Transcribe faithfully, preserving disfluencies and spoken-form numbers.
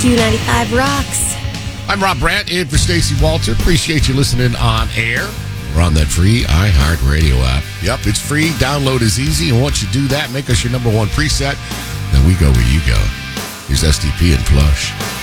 Q ninety-five rocks. I'm Rob Brandt, in for Stacey Walter. Appreciate you listening on air. We're on that free iHeartRadio app. Yep, it's free. Download is easy. And once you do that, make us your number one preset. Then we go where you go. Here's S T P and Flush.